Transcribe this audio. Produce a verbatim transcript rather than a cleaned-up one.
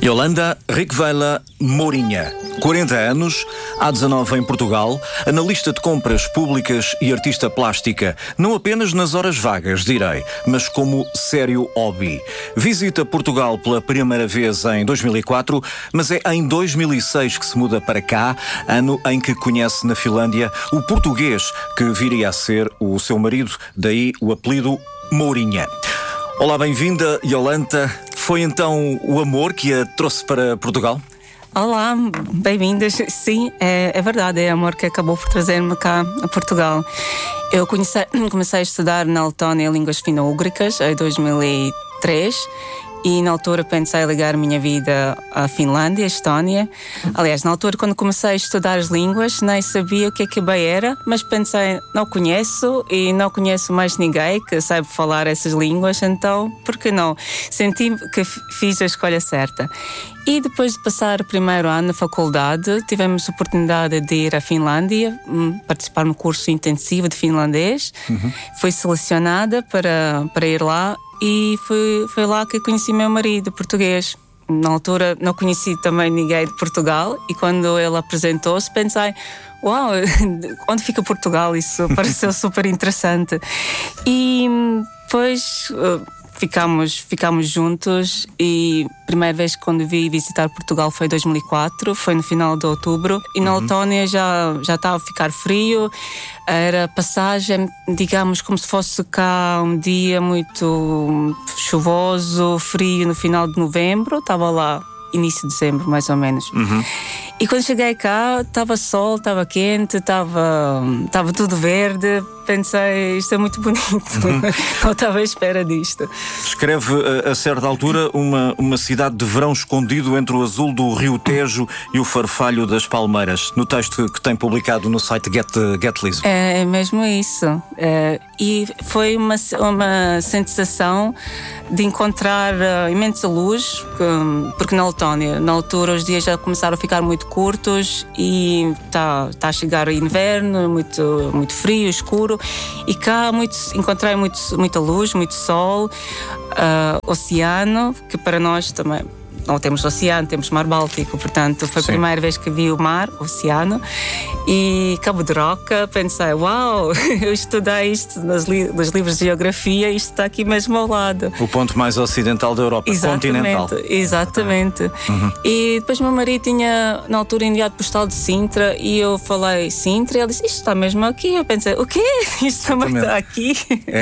Yolanda Riquevela Mourinha, quarenta anos, há dezanove em Portugal, analista de compras públicas e artista plástica, não apenas nas horas vagas, direi, mas como sério hobby. Visita Portugal pela primeira vez em dois mil e quatro, mas é em dois mil e seis que se muda para cá, ano em que conhece na Finlândia o português que viria a ser o seu marido, daí o apelido Mourinha. Olá, bem-vinda, Yolanda. Foi então o amor que a trouxe para Portugal? Olá, bem-vindas. Sim, é, é verdade, é amor que acabou por trazer-me cá a Portugal. Eu comecei, comecei a estudar na Letónia línguas fino-úgricas em dois mil e três e na altura pensei em ligar a minha vida à Finlândia, à Estónia. Aliás, na altura quando comecei a estudar as línguas nem sabia o que é que bem era, mas pensei, não conheço e não conheço mais ninguém que saiba falar essas línguas, então por que não? Senti que fiz a escolha certa. E depois de passar o primeiro ano na faculdade, tivemos a oportunidade de ir à Finlândia, participar num curso intensivo de finlandês. Uhum. Fui selecionada para, para ir lá e foi, foi lá que conheci meu marido português. Na altura não conheci também ninguém de Portugal e quando ele apresentou-se pensei, uau, onde fica Portugal? Isso pareceu super interessante. E depois Ficámos, ficámos juntos e a primeira vez que quando vi visitar Portugal foi em dois mil e quatro, foi no final de outubro e na uhum. Letónia já, já estava a ficar frio, era passagem, digamos, como se fosse cá um dia muito chuvoso, frio no final de novembro, estava lá início de dezembro mais ou menos. Uhum. E quando cheguei cá estava sol, estava quente, estava, estava tudo verde. Pensei, isto é muito bonito. Uhum. Não estava à espera disto. Escreve a, a certa altura uma, uma cidade de verão escondido entre o azul do Rio Tejo e o farfalho das palmeiras, no texto que tem publicado no site Get, Get Lisbon. É, é mesmo isso. É, e foi uma, uma sensação de encontrar uh, imensa luz, porque na Letónia, na altura, os dias já começaram a ficar muito curtos e está tá a chegar o inverno, muito, muito frio, escuro. E cá muito, encontrei muito, muita luz, muito sol, uh, oceano, que para nós também não temos oceano, temos mar Báltico, portanto foi Sim. a primeira vez que vi o mar, o oceano, e Cabo de Roca. Pensei, uau, eu estudei isto nos, li- nos livros de geografia, isto está aqui mesmo ao lado. O ponto mais ocidental da Europa, exatamente, continental. Exatamente. Uhum. E depois meu marido tinha na altura enviado postal de Sintra e eu falei Sintra e ele disse, isto está mesmo aqui. Eu pensei, o quê? Isto também está aqui? É,